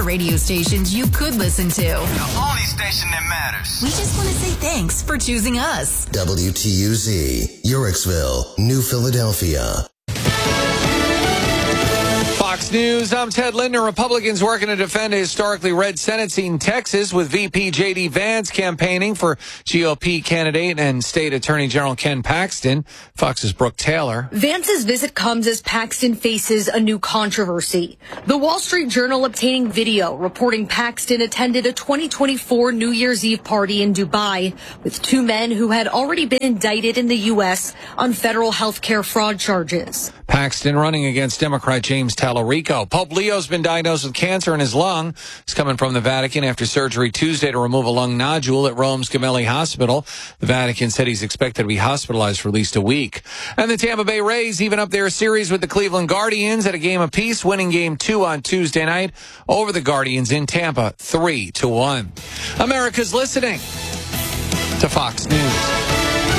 radio stations you could listen to. The only station that matters. We just want to say thanks for choosing us. WTUZ, Uricksville, New Philadelphia. Fox News, I'm Ted Linder. Republicans working to defend a historically red Senate seat in Texas with VP J.D. Vance campaigning for GOP candidate and State Attorney General Ken Paxton. Fox's Brooke Taylor. Vance's visit comes as Paxton faces a new controversy. The Wall Street Journal obtaining video reporting Paxton attended a 2024 New Year's Eve party in Dubai with two men who had already been indicted in the U.S. on federal health care fraud charges. Paxton running against Democrat James Tallarico. Pope Leo's been diagnosed with cancer in his lung. He's coming from the Vatican after surgery Tuesday to remove a lung nodule at Rome's Gemelli Hospital. The Vatican said he's expected to be hospitalized for at least a week. And the Tampa Bay Rays even up their series with the Cleveland Guardians at a game apiece, winning Game 2 on Tuesday night over the Guardians in Tampa, 3-1. America's listening to Fox News.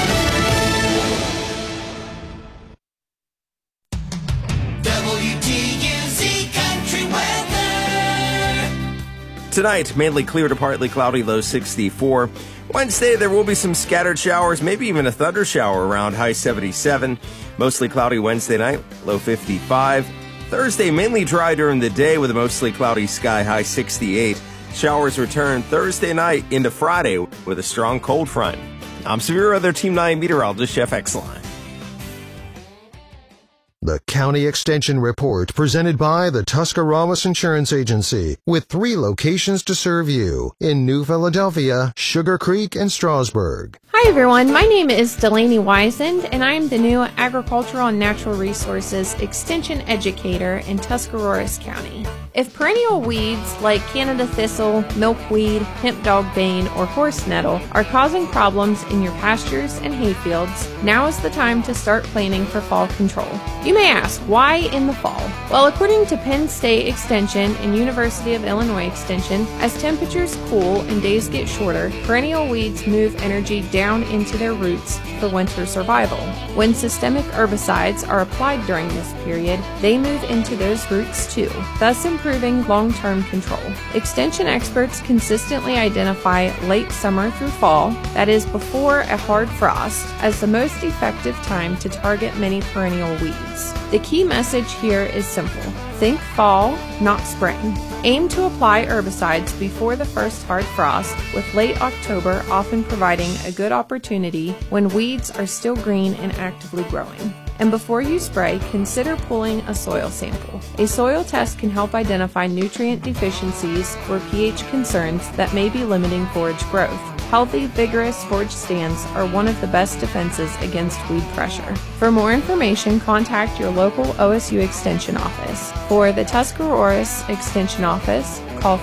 Tonight, mainly clear to partly cloudy, low 64. Wednesday, there will be some scattered showers, maybe even a thunder shower around high 77. Mostly cloudy Wednesday night, low 55. Thursday, mainly dry during the day with a mostly cloudy sky, high 68. Showers return Thursday night into Friday with a strong cold front. I'm Severe Weather Team 9 meteorologist Jeff Exline. The County Extension Report presented by the Tuscarawas Insurance Agency with 3 locations to serve you in New Philadelphia, Sugar Creek, and Strasburg. Hi everyone, my name is Delaney Wiesand and I'm the new Agricultural and Natural Resources Extension Educator in Tuscarawas County. If perennial weeds like Canada thistle, milkweed, hemp dog bane, or horse nettle are causing problems in your pastures and hayfields, now is the time to start planning for fall control. You may ask, why in the fall? Well, according to Penn State Extension and University of Illinois Extension, as temperatures cool and days get shorter, perennial weeds move energy down into their roots for winter survival. When systemic herbicides are applied during this period, they move into those roots too, thus improving long-term control. Extension experts consistently identify late summer through fall, that is before a hard frost, as the most effective time to target many perennial weeds. The key message here is simple. Think fall, not spring. Aim to apply herbicides before the first hard frost, with late October often providing a good opportunity when weeds are still green and actively growing. And before you spray, consider pulling a soil sample. A soil test can help identify nutrient deficiencies or pH concerns that may be limiting forage growth. Healthy, vigorous forage stands are one of the best defenses against weed pressure. For more information, contact your local OSU Extension office. For the Tuscarawas Extension office, call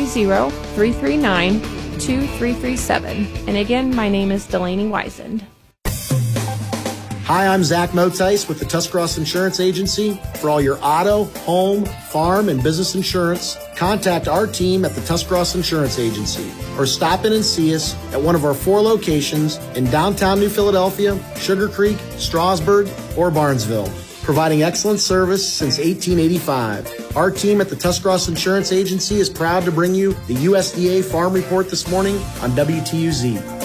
330-339-2337. And again, my name is Delaney Wiesand. Hi, I'm Zach Motice with the Tuscarawas Insurance Agency. For all your auto, home, farm, and business insurance, contact our team at the Tuscarawas Insurance Agency or stop in and see us at one of our 4 locations in downtown New Philadelphia, Sugar Creek, Strasburg, or Barnesville, providing excellent service since 1885. Our team at the Tuscarawas Insurance Agency is proud to bring you the USDA Farm Report this morning on WTUZ.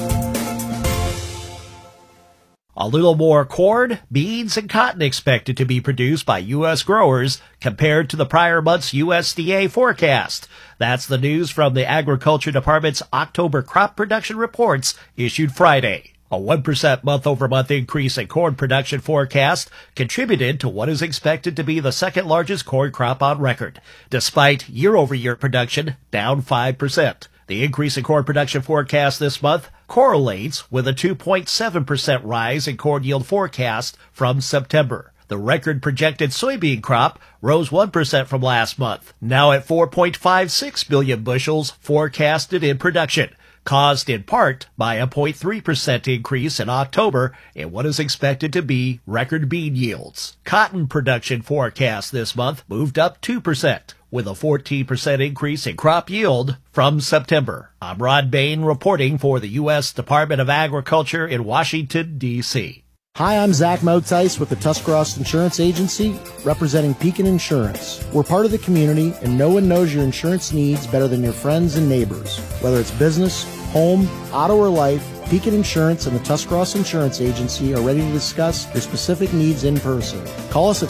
A little more corn, beans, and cotton expected to be produced by U.S. growers compared to the prior month's USDA forecast. That's the news from the Agriculture Department's October crop production reports issued Friday. A 1% month-over-month increase in corn production forecast contributed to what is expected to be the second largest corn crop on record, despite year-over-year production down 5%. The increase in corn production forecast this month correlates with a 2.7% rise in corn yield forecast from September. The record projected soybean crop rose 1% from last month, now at 4.56 billion bushels forecasted in production, caused in part by a 0.3% increase in October in what is expected to be record bean yields. Cotton production forecast this month moved up 2%. With a 14% increase in crop yield from September. I'm Rod Bain reporting for the U.S. Department of Agriculture in Washington, D.C. Hi, I'm Zach Motice with the Tuscarawas Insurance Agency, representing Pekin Insurance. We're part of the community, and no one knows your insurance needs better than your friends and neighbors. Whether it's business, home, auto, or life, Pekin Insurance and the Tuscarawas Insurance Agency are ready to discuss your specific needs in person. Call us at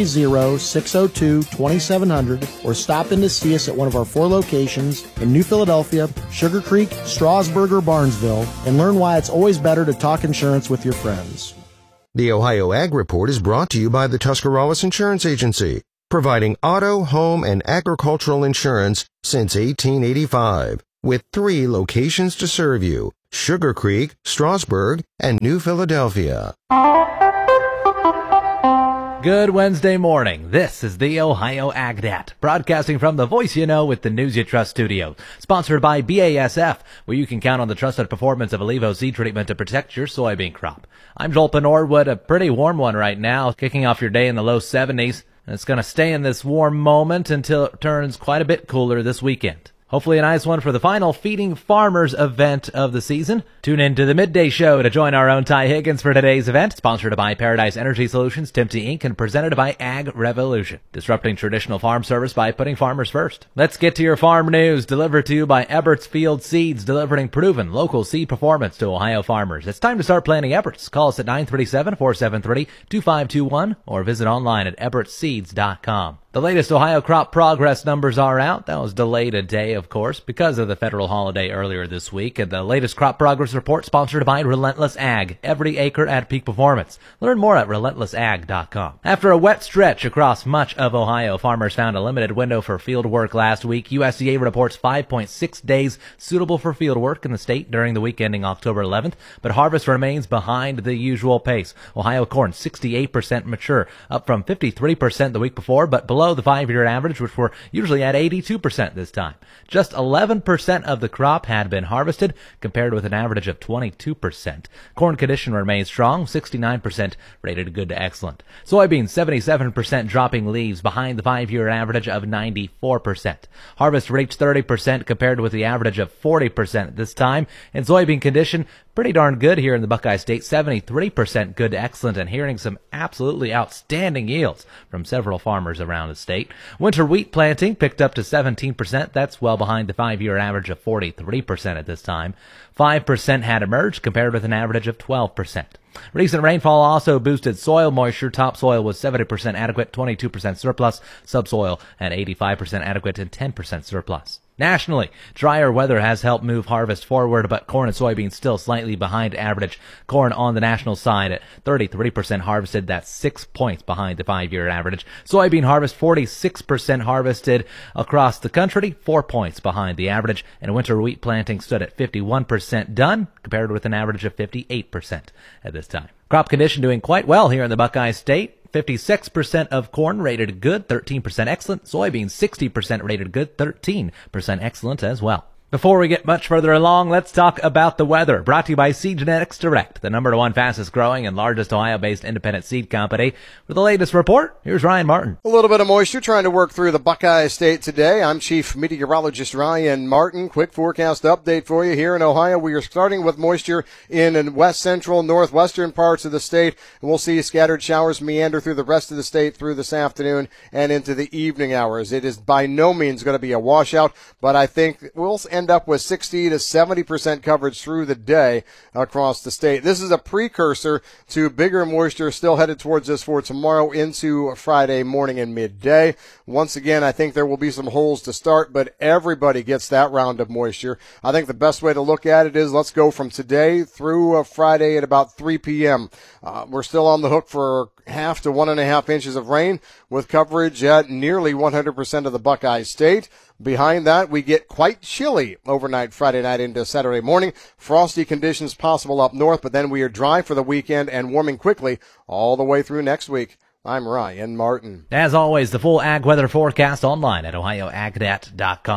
330-602-2700 or stop in to see us at one of our 4 locations in New Philadelphia, Sugar Creek, Strasburg, or Barnesville, and learn why it's always better to talk insurance with your friends. The Ohio Ag Report is brought to you by the Tuscarawas Insurance Agency, providing auto, home, and agricultural insurance since 1885, with 3 locations to serve you: Sugar Creek, Strasburg, and New Philadelphia. Good Wednesday morning. This is the Ohio AgNet, broadcasting from the Voice You Know with the News You Trust studio. Sponsored by BASF, where you can count on the trusted performance of Allevo seed treatment to protect your soybean crop. I'm Joel Norwood, a pretty warm one right now, kicking off your day in the low 70s. And it's going to stay in this warm moment until it turns quite a bit cooler this weekend. Hopefully a nice one for the final Feeding Farmers event of the season. Tune in to the Midday Show to join our own Ty Higgins for today's event, sponsored by Paradise Energy Solutions, Timty Inc., and presented by Ag Revolution, disrupting traditional farm service by putting farmers first. Let's get to your farm news, delivered to you by Eberts Field Seeds, delivering proven local seed performance to Ohio farmers. It's time to start planting Eberts. Call us at 937-473-2521 or visit online at ebertsseeds.com. The latest Ohio crop progress numbers are out. That was delayed a day, of course, because of the federal holiday earlier this week. And the latest crop progress report sponsored by Relentless Ag, every acre at peak performance. Learn more at relentlessag.com. After a wet stretch across much of Ohio, farmers found a limited window for field work last week. USDA reports 5.6 days suitable for field work in the state during the week ending October 11th, but harvest remains behind the usual pace. Ohio corn 68% mature, up from 53% the week before, but below the 5-year average, which were usually at 82% this time. Just 11% of the crop had been harvested, compared with an average of 22%. Corn condition remains strong, 69% rated good to excellent. Soybeans 77% dropping leaves, behind the 5-year average of 94%. Harvest reached 30% compared with the average of 40% this time. And soybean condition pretty darn good here in the Buckeye State, 73% good to excellent, and hearing some absolutely outstanding yields from several farmers around the state. Winter wheat planting picked up to 17%. That's well behind the 5-year average of 43% at this time. 5% had emerged compared with an average of 12%. Recent rainfall also boosted soil moisture. Topsoil was 70% adequate, 22% surplus. Subsoil at 85% adequate and 10% surplus. Nationally, drier weather has helped move harvest forward, but corn and soybeans still slightly behind average. Corn on the national side at 33% harvested. That's 6 points behind the 5-year average. Soybean harvest 46% harvested across the country, 4 points behind the average. And winter wheat planting stood at 51% done, compared with an average of 58% at this time. Crop condition doing quite well here in the Buckeye State. 56% of corn rated good, 13% excellent. Soybeans 60% rated good, 13% excellent as well. Before we get much further along, let's talk about the weather. Brought to you by Seed Genetics Direct, the number 1 fastest growing and largest Ohio-based independent seed company. For the latest report, here's Ryan Martin. A little bit of moisture trying to work through the Buckeye State today. I'm Chief Meteorologist Ryan Martin. Quick forecast update for you here in Ohio. We are starting with moisture in west central, northwestern parts of the state. And we'll see scattered showers meander through the rest of the state through this afternoon and into the evening hours. It is by no means going to be a washout, but I think we'll end up with 60 to 70% coverage through the day across the state. This is a precursor to bigger moisture still headed towards us for tomorrow into Friday morning and midday. Once again, I think there will be some holes to start, but everybody gets that round of moisture. I think the best way to look at it is let's go from today through Friday at about 3 p.m. We're still on the hook for half to 1.5 inches of rain with coverage at nearly 100% of the Buckeye State. Behind that, we get quite chilly overnight Friday night into Saturday morning. Frosty conditions possible up north, but then we are dry for the weekend and warming quickly all the way through next week. I'm Ryan Martin. As always, the full ag weather forecast online at ohioagnet.com.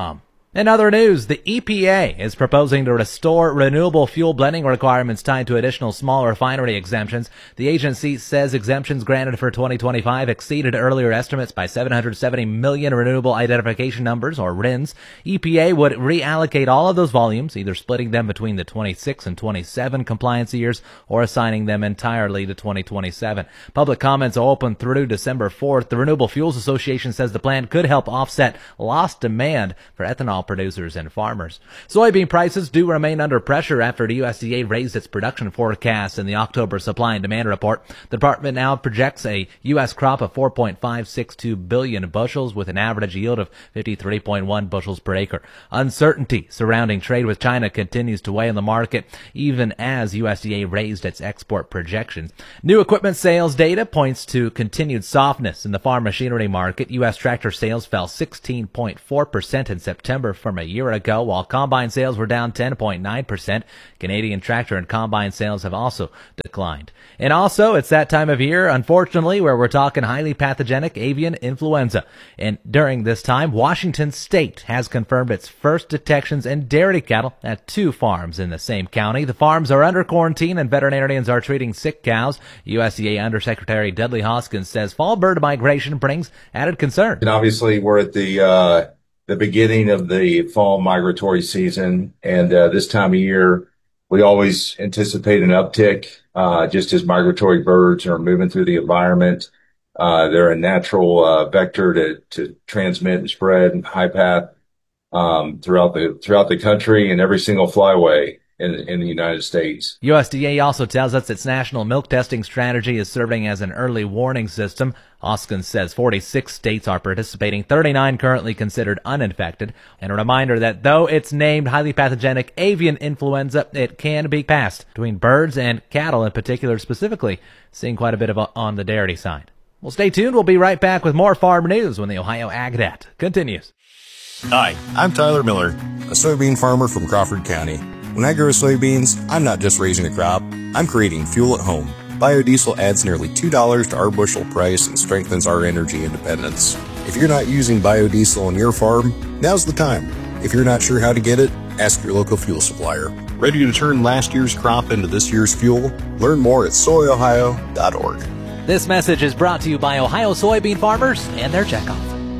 In other news, the EPA is proposing to restore renewable fuel blending requirements tied to additional small refinery exemptions. The agency says exemptions granted for 2025 exceeded earlier estimates by 770 million renewable identification numbers, or RINs. EPA would reallocate all of those volumes, either splitting them between the 26 and 27 compliance years or assigning them entirely to 2027. Public comments are open through December 4th. The Renewable Fuels Association says the plan could help offset lost demand for ethanol producers and farmers. Soybean prices do remain under pressure after the USDA raised its production forecast in the October supply and demand report. The department now projects a U.S. crop of 4.562 billion bushels with an average yield of 53.1 bushels per acre. Uncertainty surrounding trade with China continues to weigh on the market, even as USDA raised its export projections. New equipment sales data points to continued softness in the farm machinery market. U.S. tractor sales fell 16.4% in September from a year ago, while combine sales were down 10.9%. Canadian tractor and combine sales have also declined. And also, it's that time of year, unfortunately, where we're talking highly pathogenic avian influenza. And during this time, Washington State has confirmed its first detections in dairy cattle at 2 farms in the same county. The farms are under quarantine and veterinarians are treating sick cows. USDA Undersecretary Dudley Hoskins says fall bird migration brings added concern. And obviously, we're at the beginning of the fall migratory season. And this time of year, we always anticipate an uptick just as migratory birds are moving through the environment. They're a natural vector to transmit and spread high path throughout the country and every single flyway in the United States. USDA also tells us its national milk testing strategy is serving as an early warning system. Hoskins says 46 states are participating, 39 currently considered uninfected. And a reminder that though it's named highly pathogenic avian influenza, it can be passed between birds and cattle in particular, specifically seeing quite a bit of on the dairy side. Well, stay tuned. We'll be right back with more farm news when the Ohio AgNet continues. Hi, I'm Tyler Miller, a soybean farmer from Crawford County. When I grow soybeans, I'm not just raising a crop, I'm creating fuel at home. Biodiesel adds nearly $2 to our bushel price and strengthens our energy independence. If you're not using biodiesel on your farm, now's the time. If you're not sure how to get it, ask your local fuel supplier. Ready to turn last year's crop into this year's fuel? Learn more at soyohio.org. This message is brought to you by Ohio soybean farmers and their checkoff.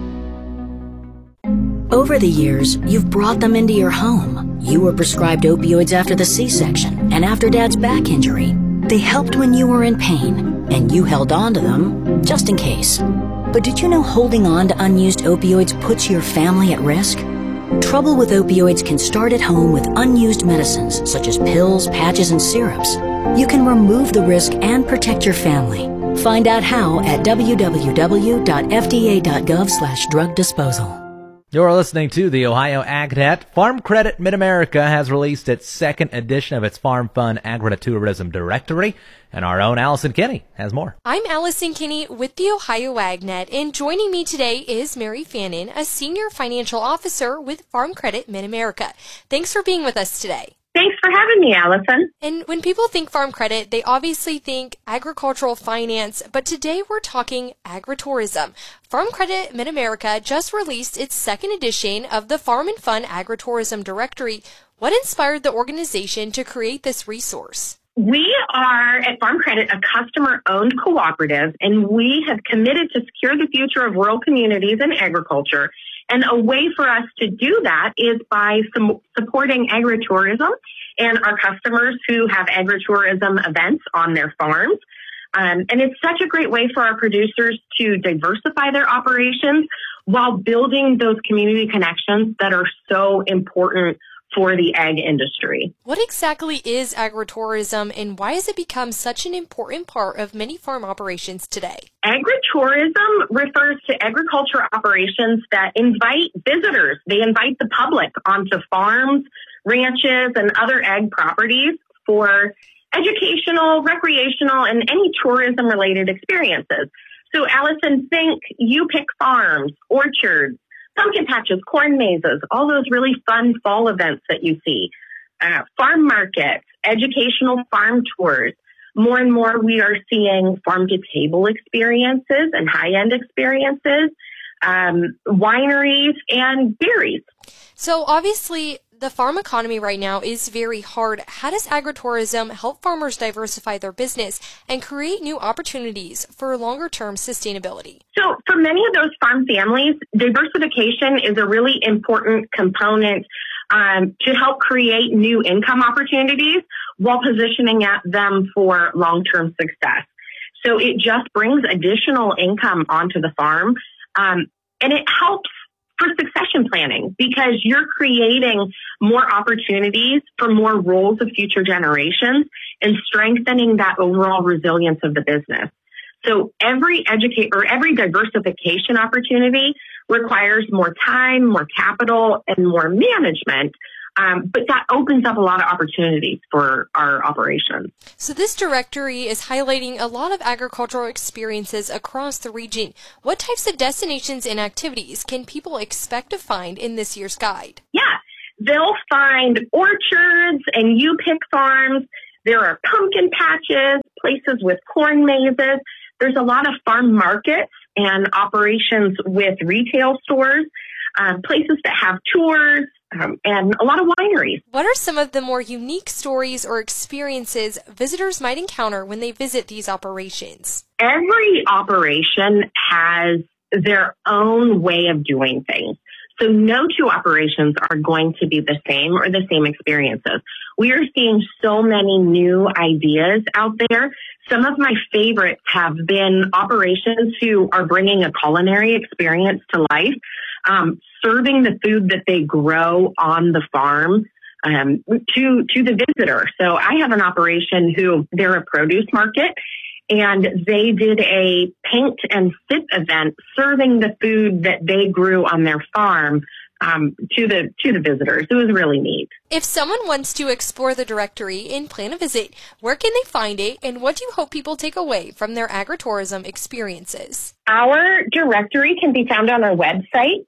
Over the years, you've brought them into your home. You were prescribed opioids after the C-section and after Dad's back injury. They helped when you were in pain, and you held on to them just in case. But did you know holding on to unused opioids puts your family at risk? Trouble with opioids can start at home with unused medicines such as pills, patches, and syrups. You can remove the risk and protect your family. Find out how at www.fda.gov/drug disposal. You're listening to the Ohio AgNet. Farm Credit Mid-America has released its second edition of its Farm Fund Agritourism Directory, and our own Allison Kinney has more. I'm Allison Kinney with the Ohio AgNet, and joining me today is Mary Fannin, a Senior Financial Officer with Farm Credit Mid-America. Thanks for being with us today. Thanks for having me, Allison. And when people think farm credit, they obviously think agricultural finance, but today we're talking agritourism. Farm Credit Mid-America just released its second edition of the Farm and Fun Agritourism Directory. What inspired the organization to create this resource? We are, at Farm Credit, a customer-owned cooperative, and we have committed to secure the future of rural communities and agriculture. And a way for us to do that is by supporting agritourism and our customers who have agritourism events on their farms. And it's such a great way for our producers to diversify their operations while building those community connections that are so important for the ag industry. What exactly is agritourism, and why has it become such an important part of many farm operations today? Agritourism refers to agriculture operations that invite visitors. They invite the public onto farms, ranches, and other ag properties for educational, recreational, and any tourism-related experiences. So, Allison, think you pick farms, orchards, pumpkin patches, corn mazes, all those really fun fall events that you see, farm markets, educational farm tours. More and more, we are seeing farm-to-table experiences and high-end experiences. wineries, and dairies. So obviously, the farm economy right now is very hard. How does agritourism help farmers diversify their business and create new opportunities for longer-term sustainability? So for many of those farm families, diversification is a really important component to help create new income opportunities while positioning them for long-term success. So it just brings additional income onto the farm, and it helps for succession planning because you're creating more opportunities for more roles of future generations and strengthening that overall resilience of the business. So every diversification opportunity requires more time, more capital, and more management. But that opens up a lot of opportunities for our operations. So this directory is highlighting a lot of agricultural experiences across the region. What types of destinations and activities can people expect to find in this year's guide? Yeah, they'll find orchards and U-pick farms. There are pumpkin patches, places with corn mazes. There's a lot of farm markets and operations with retail stores, places that have tours, and a lot of wineries. What are some of the more unique stories or experiences visitors might encounter when they visit these operations? Every operation has their own way of doing things. So no two operations are going to be the same or the same experiences. We are seeing so many new ideas out there. Some of my favorites have been operations who are bringing a culinary experience to life, serving the food that they grow on the farm to the visitor. So I have an operation who they're a produce market, and they did a paint and sip event serving the food that they grew on their farm to the visitors. It was really neat. If someone wants to explore the directory and plan a visit, where can they find it, and what do you hope people take away from their agritourism experiences? Our directory can be found on our website,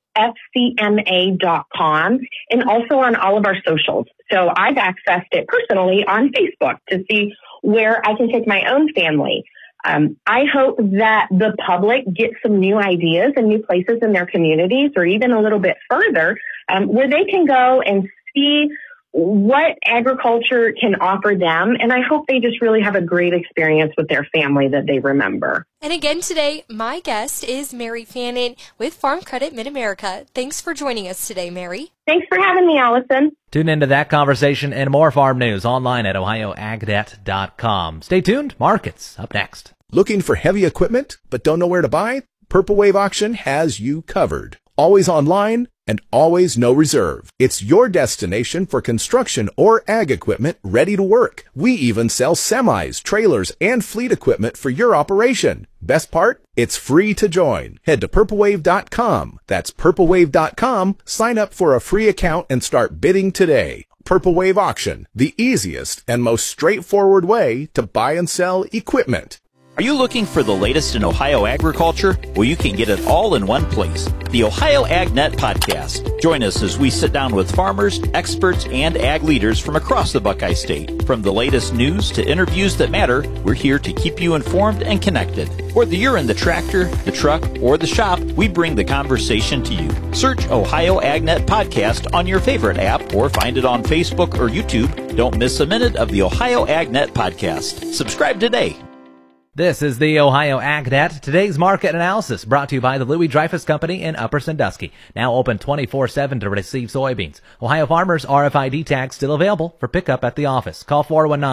fcma.com, and also on all of our socials. So I've accessed it personally on Facebook to see where I can take my own family. I hope that the public gets some new ideas and new places in their communities, or even a little bit further, where they can go and see what agriculture can offer them. And I hope they just really have a great experience with their family that they remember. And again today, my guest is Mary Fannin with Farm Credit Mid-America. Thanks for joining us today, Mary. Thanks for having me, Allison. Tune into that conversation and more farm news online at ohioagnet.com. Stay tuned. Markets up next. Looking for heavy equipment but don't know where to buy? Purple Wave Auction has you covered. Always online and always no reserve. It's your destination for construction or ag equipment ready to work. We even sell semis, trailers, and fleet equipment for your operation. Best part? It's free to join. Head to purplewave.com. That's purplewave.com. Sign up for a free account and start bidding today. Purple Wave Auction, the easiest and most straightforward way to buy and sell equipment. Are you looking for the latest in Ohio agriculture? Well, you can get it all in one place. The Ohio AgNet Podcast. Join us as we sit down with farmers, experts, and ag leaders from across the Buckeye State. From the latest news to interviews that matter, we're here to keep you informed and connected. Whether you're in the tractor, the truck, or the shop, we bring the conversation to you. Search Ohio AgNet Podcast on your favorite app or find it on Facebook or YouTube. Don't miss a minute of the Ohio AgNet Podcast. Subscribe today. This is the Ohio AgNet. Today's market analysis brought to you by the Louis Dreyfus Company in Upper Sandusky. Now open 24/7 to receive soybeans. Ohio farmers RFID tags still available for pickup at the office. Call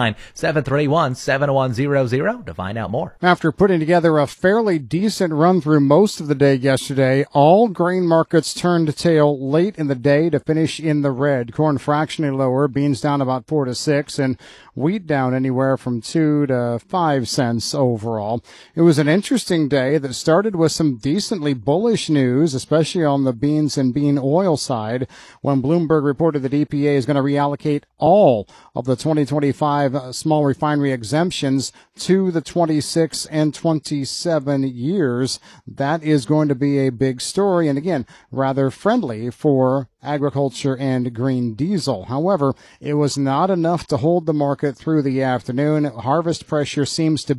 419-731-7100 to find out more. After putting together a fairly decent run through most of the day yesterday, all grain markets turned tail late in the day to finish in the red. Corn fractionally lower, beans down about 4 to 6, and wheat down anywhere from 2 to 5 cents overall. It was an interesting day that started with some decently bullish news, especially on the beans and bean oil side, when Bloomberg reported that EPA is going to reallocate all of the 2025 small refinery exemptions to the 26 and 27 years. That is going to be a big story, and again, rather friendly for agriculture and green diesel. However, it was not enough to hold the market through the afternoon. Harvest pressure seems to be here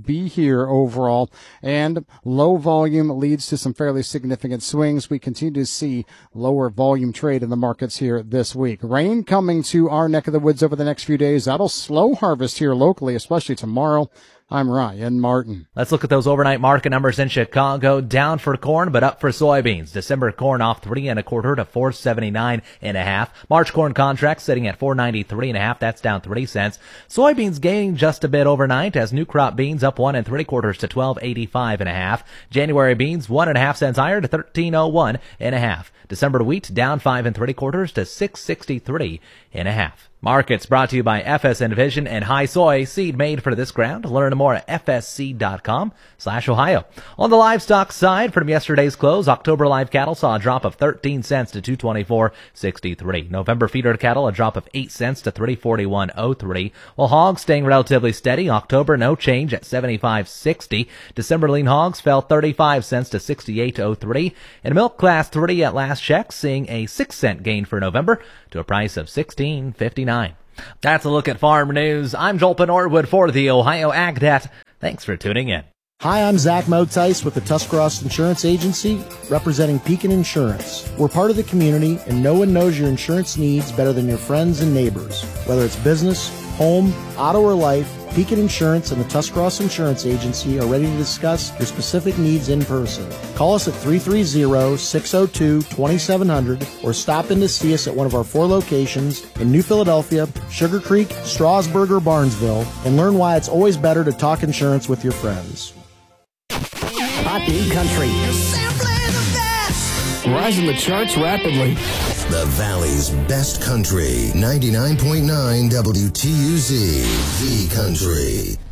here overall, and low volume leads to some fairly significant swings. We continue to see lower volume trade in the markets here this week. Rain coming to our neck of the woods over the next few days. That'll slow harvest here locally, especially tomorrow. I'm Ryan Martin. Let's look at those overnight market numbers in Chicago. Down for corn, but up for soybeans. December corn off 3 1/4 to 479.5. March corn contract sitting at 493.5. That's down 3 cents. Soybeans gaining just a bit overnight as new crop beans up 1 3/4 to 1285.5. January beans 1.5 cents higher to 1301.5. December wheat down 5 3/4 to 663.5. Markets brought to you by FSN Vision and High Soy, seed made for this ground. Learn more at fsc.com/Ohio. On the livestock side, from yesterday's close, October live cattle saw a drop of 13 cents to 224.63. November feeder cattle a drop of 8 cents to 341.03. While hogs staying relatively steady, October no change at 75.60. December lean hogs fell 35 cents to 68.03. And milk class 3 at last check seeing a 6-cent gain for November to a price of $16.59. That's a look at farm news. I'm Joel Norwood for the Ohio AgNet. Thanks for tuning in. Hi, I'm Zach Motice with the Tuscarawas Insurance Agency, representing Pekin Insurance. We're part of the community, and no one knows your insurance needs better than your friends and neighbors. Whether it's business, home, auto, or life, Pekin Insurance and the Tuscarawas Insurance Agency are ready to discuss your specific needs in person. Call us at 330-602-2700 or stop in to see us at one of our 4 locations in New Philadelphia, Sugar Creek, Strasburg, or Barnesville, and learn why it's always better to talk insurance with your friends. Hot New Country. Rising the charts rapidly. The Valley's best country, 99.9 WTUZ, the country.